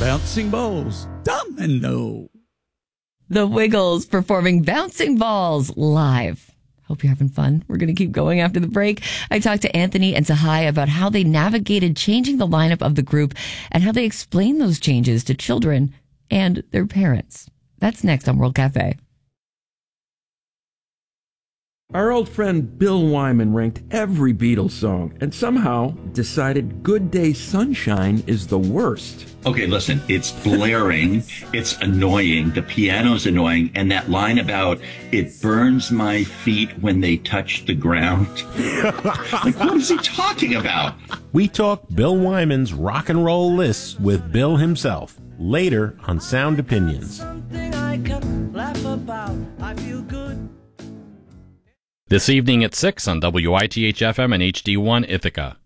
Bouncing balls. Domino. The Wiggles performing Bouncing Balls live. Hope you're having fun. We're going to keep going after the break. I talked to Anthony and Sahai about how they navigated changing the lineup of the group and how they explain those changes to children and their parents. That's next on World Cafe. Our old friend Bill Wyman ranked every Beatles song and somehow decided Good Day Sunshine is the worst. Okay, listen, it's blaring, it's annoying, the piano's annoying, and that line about it burns my feet when they touch the ground. Like, what is he talking about? We talk Bill Wyman's rock and roll lists with Bill himself later on Sound Opinions. Something I can laugh about. I feel good. This evening at 6 on WITH-FM and HD1 Ithaca.